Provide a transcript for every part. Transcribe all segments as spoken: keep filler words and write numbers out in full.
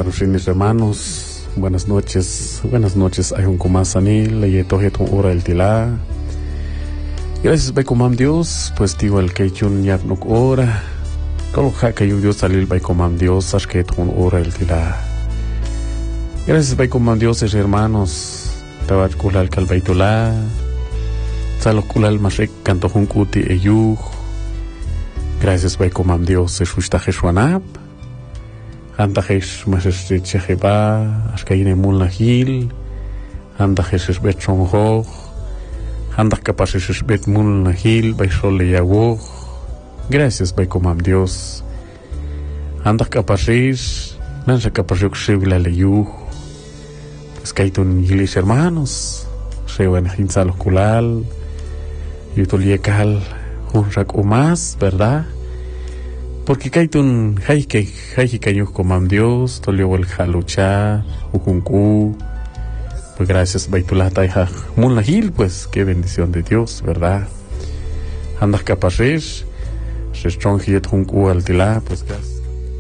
Buenos fines, hermanos. Buenas noches. Buenas noches. Hay un comasanil. Le toje tu hora el tila. Gracias, Baikomam Dios. Pues digo el que chun yak nuk hora. Todo que yo Dios salil Baikomam Dios. Sash que tu hora el tila. Gracias, Baikomam Dios, hermanos. Tawat kulal kal baitula. Salok kulal masik kanto hunkuti eyuh. Gracias, Baikomam Dios. Eshushta Jeshuanab. Andajes más este chejeba, ascaine mulla hil, andajes es bet sonho, andas capaces es bet mulla hil, baisole yawo. Gracias, Baikomam Dios. Andas capaces, nansa capaces xibla leyu. Pues kaitun gilis hermanos, sewan hinsalos kulal, yutoliekal, hunrak umas, ¿verdad? Porque kaitun haike haike kayo komam Dios tolio el haluchar ujunku. Pues gracias baitulah taija mulahil, pues qué bendición de Dios, ¿verdad? Andas capaces se strongiet junku altila, pues gracias.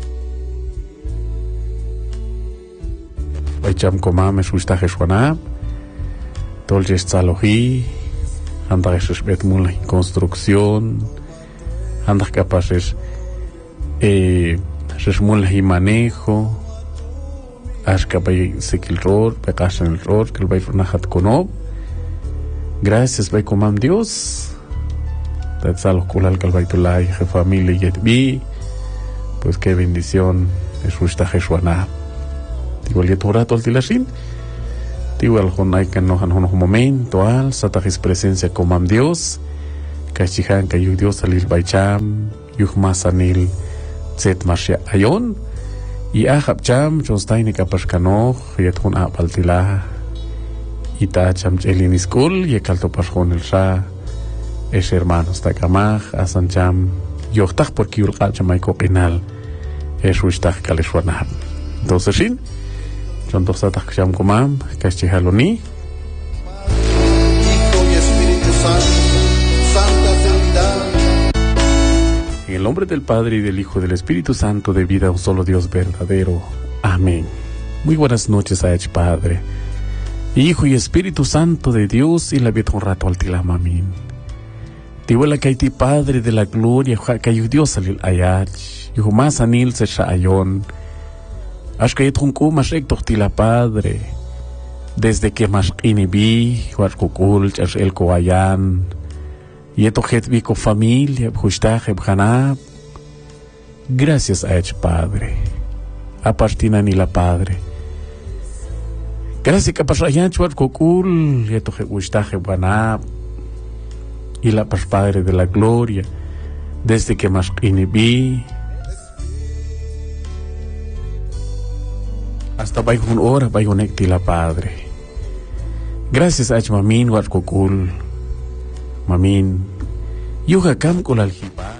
Baicham komam es ustaje shwana toljes tsalohi andas bet mulah construcción, andas capaces eh resmul y manejo ashka bay sekil ror peqashan el ror que el bay fornahat konob. Gracias, Baikomam Dios. Tatsalo kulal kal baitulay je familia yetbi. Pues qué bendición es usta jeshuana. Digo el yetora tol tilashin. Digo el jonay que no han un momento al satajis presencia komam Dios. Kachihan kayu Dios salil baicham yuhmasanil Zet Marcia Ayon y ahab cham chonstaini kapashkanoh yetun apaltila ita cham chelin school y kalto pashon el sha es hermanos takamaj asan cham yochtach por kiul qacham ay kopinal es wishtach kaleshwanab. Entonces sin chontostatach cham komam kaschihaloni Hijo y Espíritu Santo, Santa Trinidad. En el nombre del Padre y del Hijo y del Espíritu Santo, de vida un solo Dios verdadero. Amén. Muy buenas noches a Ech Padre, Hijo y Espíritu Santo de Dios, y la vida un rato al tilam. Amén. Tiwela kaiti Padre de la gloria, kayu Dios alil ayach, yuhu mas anil se shaayon, ashkayet hunku mashek tohtila Padre, desde que mas inibi, huarkukul, chas el koayan, y esto es mi familia, justaje, bjanab. Gracias a Ech Padre, a partir ni la Padre. Gracias a pasayan chuar kokul, y esto es justaje, bjanab. Y la pas Padre de la gloria, desde que más inhibí, hasta bayun hora, bayun ekti la Padre. Gracias a Ech mamin, war kokul. Mamin, yuga kam kulal hiba.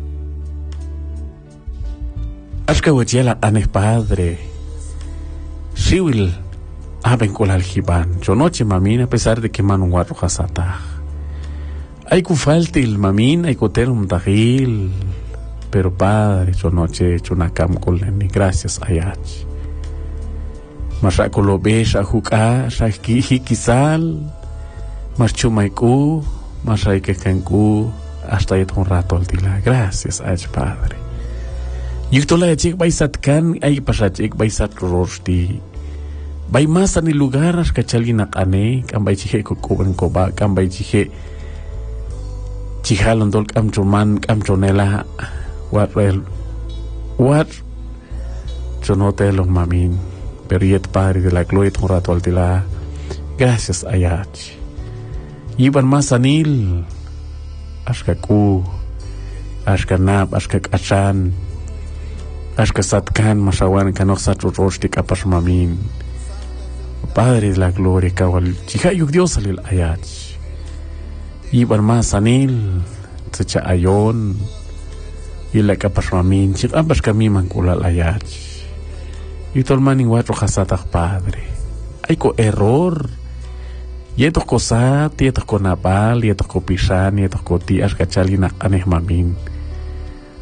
Ashka wajela ane Padre. Siwil aben kulal hiban. Yo noche mamin, a pesar de que manu guarro hasata. Hay ku faltil mamin, hay ku terum tahil. Pero Padre, yo noche chunakam kuleni. Gracias ayach. Mashakulo besha huka, shaki hikisal. Maschumaiku. Mas hay que cancu hasta ir un rato al tila. Gracias a Ech Padre. Y tú la chik baisat kan ay pasachik baisat rosti. Bay más en el lugar as kachalina kane kan bay chije kukuban koba kan bay chije chihalon dol kam chuman kam chonela what well what chonotelo mamin. Pero yet Padre de la gloria un rato al tila. Gracias a Yach. Iban más anil, ashka ku, ashka nab, ashka kachan, ashka satkan, mashawan, kanok satro roshti kapas mamin. Padre de la gloria, kawal, chihayuk Dios alil ayach. Iban más anil, tsecha ayon, ila kapas mamin, chit ambas kamiman kulal ayach. Y tolmaning watro hasatach Padre. Hay ko error. Yetos kosat, yetos konapal, yetos kopisan, yetos koti, ashkachalina aneh mamin.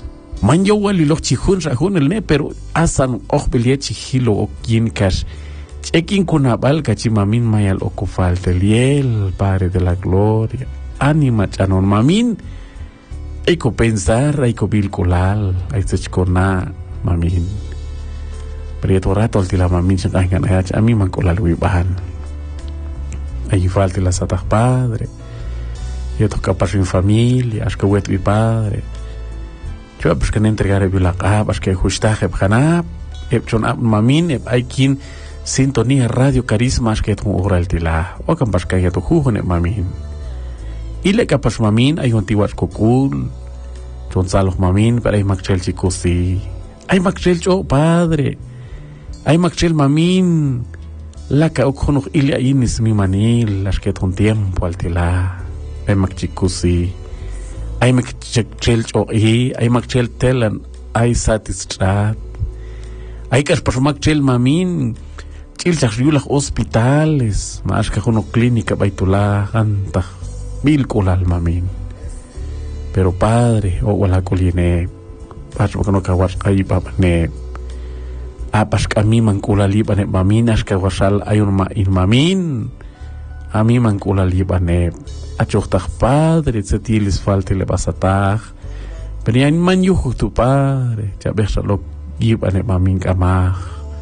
man yo wali lo chihun rahun el ne pero asan och belie chihilo o kin cash chekin kuna bal kachi mamin mayal okufal teliel Padre de la gloria anima chanon mamin hay que pensar hay que vincular hay que chikona mamin pero rato al tila mamin chang kan ayach ami man kolal wibahan hay falta la satah Padre yo toca para su familia as que wet mi Padre yo pues que entregar el la as que justaje bana e chon mamin e hay quien sintonía radio carisma as que tu oral tila o kan pas que ya tu jujone mamin ile kapas mamin ay huntiwas kokul chon salos mamin para ay makchel chikosi ay makchel cho Padre ay makchel mamin la ka okhono ile inis mi manil las que ton tiempo altila ay makchikusi ay makchel cho i ay makchel telan ay satisfat ay kas pas makchel mamin chil chakriulak hospitales mas ka kono clínica baitula anta mil colal mamin pero Padre o wala kuline pas mo kono kawas kay papane apas kami mangkulali bane mamin as ka wasal ayon ma in mamin ami mangkulali bane achoktah Padre setilis falte le pasatah pero yan man yuh tu Padre chabeh lo gibane mamin kamah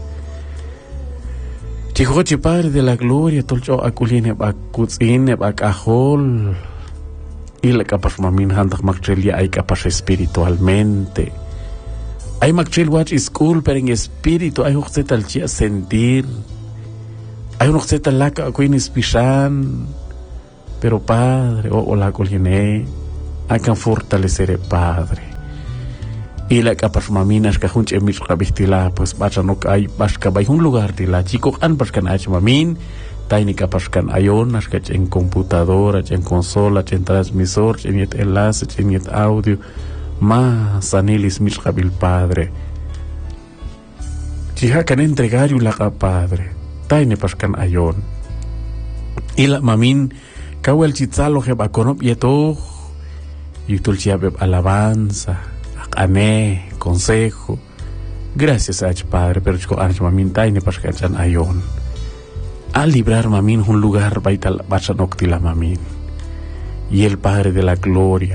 Chicochi Padre de la gloria, tolcho akuline bakutzine bakahol, y la capas mamin handak makchelia hay capas espiritualmente. Hay makchel watch school, pero en espíritu hay uxeta al chia sentir, hay un uxeta laka akuin ispichan, pero Padre, o oh, la coline, hay que fortalecer el Padre. Y la capas maminas que junche mis rabistila pues bacha no hay basca bay un lugar tila chico an pascan ach mamin taini capas can ayon as que en computadora en consola en transmisor en et enlace en et audio ma sanilis mis rabil Padre chiha can entregar la Padre taini pascan ayon y la mamin kawel chitzalo je bakonop yeto y tulchia beb alabanza ane consejo gracias a Padre pero chico arch mamin taine pascachan ayon a librar mamin un lugar baital bachanoctila mamin y el Padre de la gloria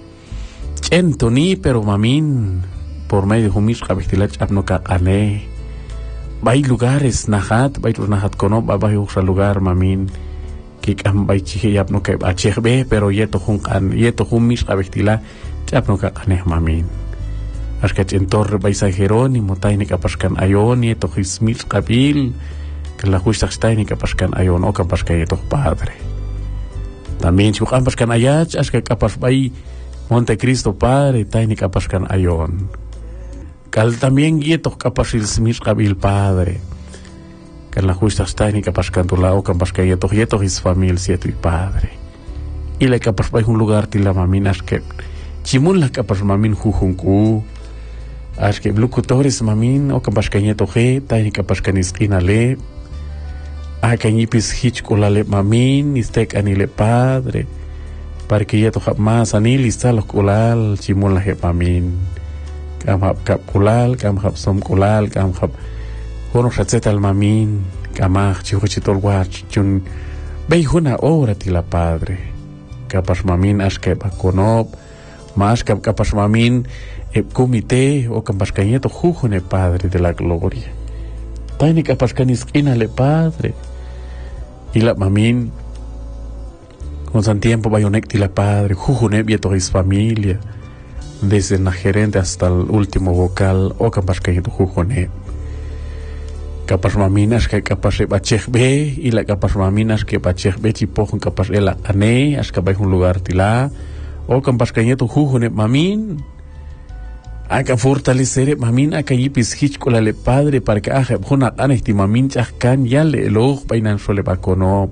chentoni pero mamin por medio de humish kabistilach abnoka ane bay lugares nahat bay nahat kono bay usa lugar mamin que am bay chihe abnoka achebe pero yeto hun kan yeto humish kabistila chapno ka kaneh mamin askat en torre baisa Jerónimo taini kapaskan ayon yeto hismil kabil que la justa taini kapaskan ayon o kapaskan yeto Padre también si kapaskan ayach askat kapas bay Montecristo Padre taini kapaskan ayon kal también yeto kapasil smil kabil Padre que la justa taini kapaskan tula o kapaskan yeto yeto his famil siete Padre y le kapas bay un lugar tila mamin askat Chimun la kapas mamin jujunku as que locutores mamin o kapas kanyeto he taini kapas kanis kinale a kanyipis hich kulale mamin istek anile Padre para que yeto hab mas anil istalo kulal chimun la he mamin kam hab kap kulal kam hab som kulal kam hab hono khatzetal mamin kamach chihuchitol watch chun beihuna ora tila Padre kapas mamin as que bakonop más que capas mamin el comité o capas cañeto jujone Padre de la gloria taini capas canis inale Padre y la mamin con san tiempo bayonecti la Padre jujone vieto his familia desde la gerente hasta el último vocal o capas cañeto jujone capas maminas que capas bachebe y la capas maminas que bachebe chipojon capas el ane as que un lugar tila o kampas kanyeto jujone mamin aka fortalecer mamin aka yipis hichkola le Padre para que aje jona anesti mamin chahkan yale eloj bainan sole bakono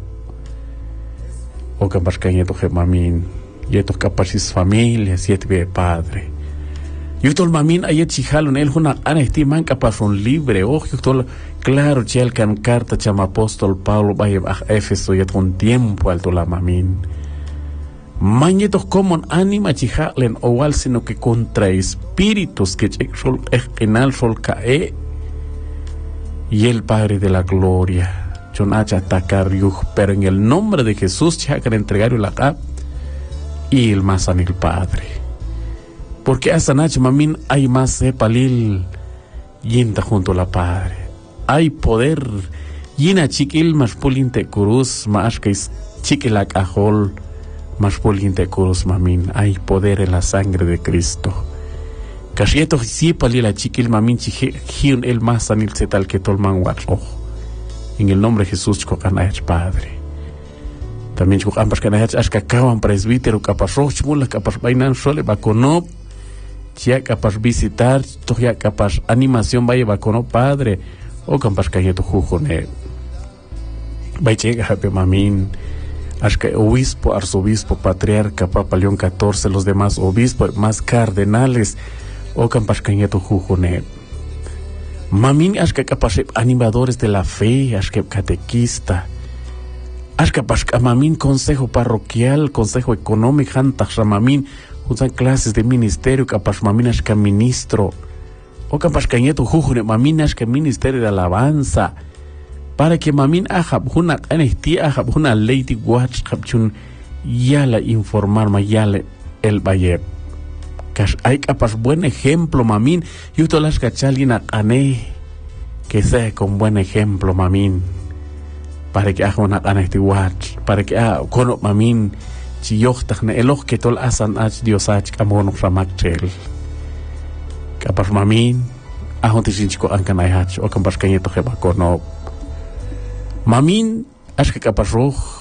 o kampas kanyeto je mamin yeto kapasis familia siete Padre yutol mamin ayet chihalon el jona anesti man kapason libre o yutol claro chel kan carta chama apóstol Pablo baye a Éfeso yet con tiempo alto la mamin Mañetos como anima chijalen owal, sino que contra espíritus que sol enal sol cae. Y el Padre de la Gloria, Jonacha atacar pero en el nombre de Jesús, chacar entregar la cap y el más el Padre. Porque hasta Nach mamin hay más sepalil yinta junto a la Padre. Hay poder yina chiquil más pulinte cruz, más que chiquila cajol, más pulinte cruz mamin. Hay poder en la sangre de Cristo. Casieto si pali la chiquil mamin chiquil el más anil setal que tolman guacho. En el nombre de Jesús chocanach Padre. También chocan pas canach aska kawan presbítero capaz mula capaz bainan sole baconop. Ya capaz visitar, ya capaz animación vaya baconop Padre. O capaz cayeto jujone. Vaya hape mamin. Aska obispo, arzobispo, patriarca, Papa León catorce, los demás obispos, más cardenales. O campas cañeto jujone. Mamin aska capaz animadores de la fe, aska catequista. Aska pasca mamin consejo parroquial, consejo económico, hantas mamin, usan clases de ministerio, capaz mamin aska ministro. O capaz cañeto jujone, mamin aska ministerio de alabanza. Para que mamin ajab una anesti ajab una lady watch capchun yala informar ma yala el valle. Hay capaz buen ejemplo, mamin. Yo te las cachalina cané. Que sea con buen ejemplo, mamin. Para que haga una cana este watch. Para que haga con mamin. Si yo te el ojo que tol asan ach Dios ach camono framachel. Capaz mamin. Ajo te sin chico ancanay hach. O capaz cañeto jeba cono. Mamin. Ach que capaz rojo.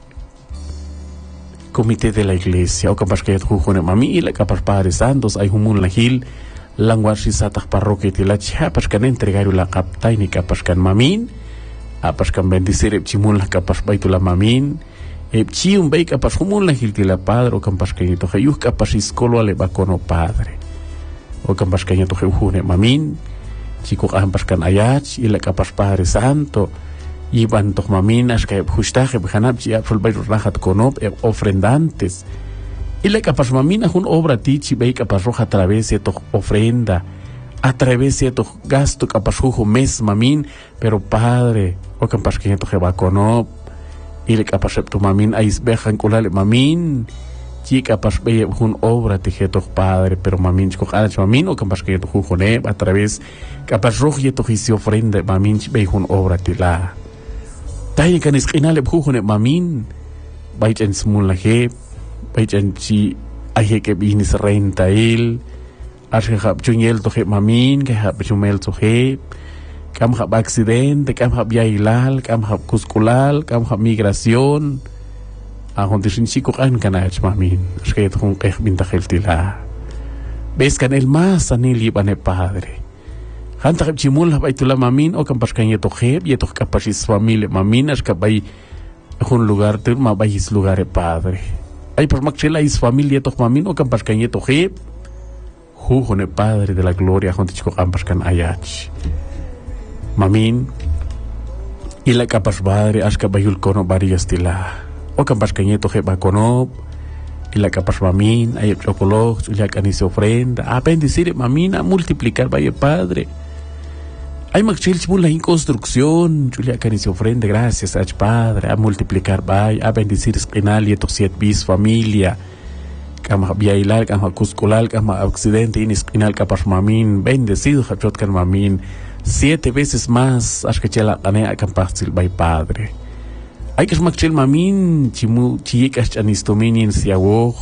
Comité de la iglesia, o capaz que jujone mami y la capaz padres santos, hay humun la gil, languashi satah parroquia y la chiapas can entregar la captain y capaz can mamin, apas can bendicir epchimun la capaz baitula mamin, epchiun bay capaz humun la gil y la padre, o capaz que yito jayus capaz iscolo ale bacono padre, o capaz que yito jujone mamin, chico capaz can ayach y la capaz padre santo, iban toh maminas que justaje bjanab chi absol bay rahat konop ofrendantes y la capaz mamina un obra tichi bay capaz roja a través de toh ofrenda a través de toh gasto capaz jujo mes mamin pero padre o capaz que toh jeba konop y le capaz tu mamin ais bejan kulale mamin chi capaz bay un obra tije toh padre pero mamin chico anach mamin o capaz que toh jujo ne a través capaz roja toh isi ofrenda mamin bay un obra tila Tay kan iskinale bujune mamin baichen smul la he baichen chi ahe ke binis renta il ashe hab chunyel to he mamin ke hab chumel to he kam hab accidente kam hab yailal kam hab kuskulal kam hab migración a honte sin chico kan kanach mamin ashe to hun keh binta heltila ves kan el más anil ibane padre Hanta kap chimul la baitula mamin o kampas kan yeto heb yeto kapasis familia maminas kabay un lugar ter ma bayis lugar padre ay por makchela is familia yeto mamin o kampas kan yeto heb jujone padre de la gloria honte chico kampas kan ayach mamin ila kapas padre aska bayul kono varias tila o kampas kan yeto heb kono ila kapas mamin ay chocolo ya kan is ofrenda a bendecir mamin a multiplicar vaya padre. Hay machil la inconstrucción, Julia que se ofrenda gracias a Padre, a multiplicar, vaya, a bendecir esquinal y siete bis familia, kama biailar, kama cusculal, kama occidente, in esquinal, capaz mamin, bendecido, hachot kan mamin, siete veces más, as que chela anea campazil, by Padre. Hay que machil mamin, chimu, chicas chanistominin, siawoch,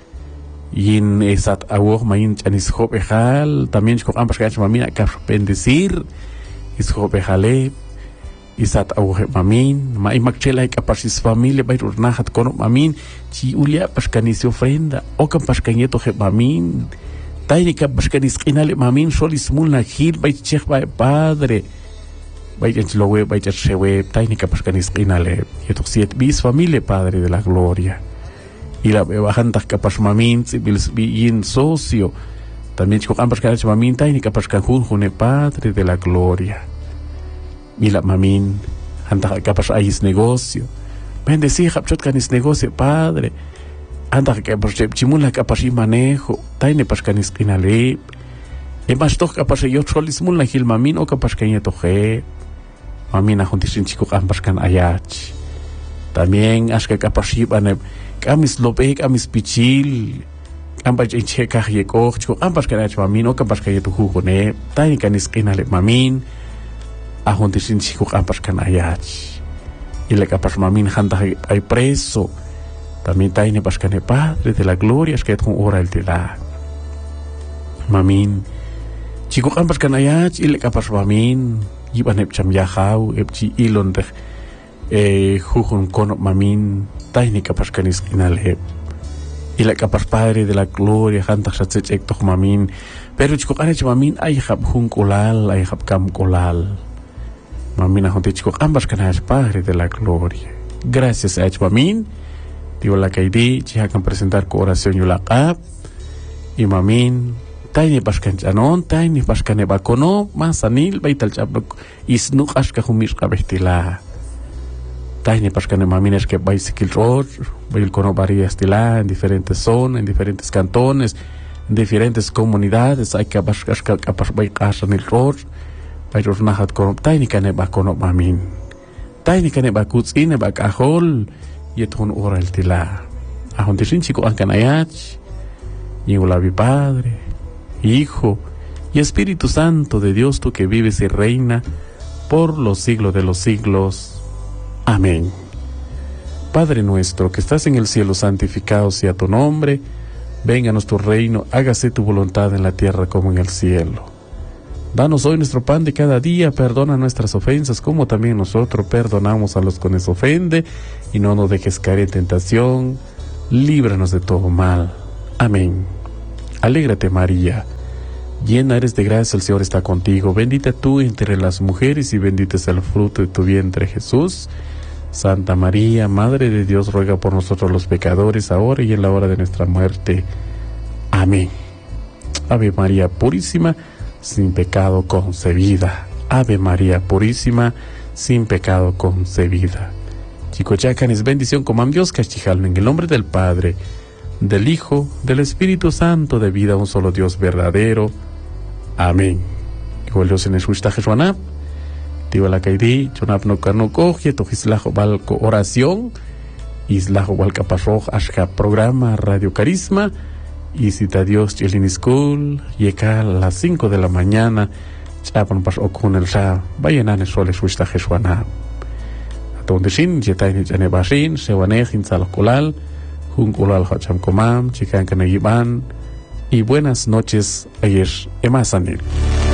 yin esat awoch, main chanis hopejal, también chco ambas que mamin, a bendecir, is hope jale isat auhe mamin ma imakchela kapasis familia bay urnahat kono mamin chi ulia paskanis ofrenda o kan paskanieto he mamin tayni ka paskanis qinale mamin solis mulna hil bay chekh bay padre bay chlowe bay chewe tayni ka paskanis qinale yeto siete bis familia padre de la gloria y la bajantas kapas mamin sibil yin socio también chico ambas caras mamin tayni ka paskan june padre de la gloria y la mamin anda capaz ahí es negocio bendecir capchot canis negocio padre anda que por chimula capaci manejo taine pascanis kinale e más toch capaci yo cholis mula hil mamin o capaci que toje mamina juntisin chico ambascan ayach también aska capaci bane kamis lope kamis pichil ambas en checa y cocho ambas que hecho mamin o capaci que tu jugo ne taine canis kinale mamin a juntisin chico ambascan ayach y le capaci mamin handa hay preso también taine pascane Padre de la gloria es que con hora el tela mamin chico kan pascan ayach y le capas mamin iban epcham yahau epchi ilon de eh jujun kono mamin taine capas canis inalhe y le capas Padre de la gloria hanta chatzech ekto mamin pero chico kan ech mamin ay hab jun kolal ay hab kam kolal mamin a honte chico kan pascan ayach Padre de la gloria gracias a ech mamin digo la que di akan presentar con oración yulaqab y mamin taine paskan chanon taine paskan bakono masanil baital chapno isnuk ashka humis qabestila taine paskan mamin es que bicycle road bail kono varias estila en diferentes zonas en diferentes cantones en diferentes comunidades hay que paskan kapas bai qasanil road bai rosnahat kono taine kane bakono mamin taine kane bakuts ine bakahol yetun ora el tila a hontisin chico ankanayach y ulavi Padre Hijo y Espíritu Santo de Dios tú que vives y reina por los siglos de los siglos amén. Padre nuestro que estás en el cielo, santificado sea tu nombre, vénganos tu reino, hágase tu voluntad en la tierra como en el cielo. Danos hoy nuestro pan de cada día, perdona nuestras ofensas como también nosotros perdonamos a los que nos ofenden y no nos dejes caer en tentación, líbranos de todo mal. Amén. Alégrate María, llena eres de gracia, el Señor está contigo, bendita tú entre las mujeres y bendito es el fruto de tu vientre Jesús. Santa María, Madre de Dios, ruega por nosotros los pecadores, ahora y en la hora de nuestra muerte. Amén. Ave María Purísima, sin pecado concebida. Ave María Purísima, sin pecado concebida. Chicochacan es bendición como Dios castijalme en el nombre del Padre, del Hijo, del Espíritu Santo, de vida un solo Dios verdadero. Amén. Igual Dios en el susta Jesuana. Digo la caidí, chonap no cano coge, tojislajo balco oración, islajo balca pasoj, ashka programa Radio Carisma. Y cita Dios Chelini School, llega a las cinco de la mañana, chapan pas okun el sa, vayan a nesole suista Jesuana. A donde sin, yetaini jane basin, se wanejin salkolal, jun kolal hacham komam, chican canagiban, y buenas noches, ayer emasanil.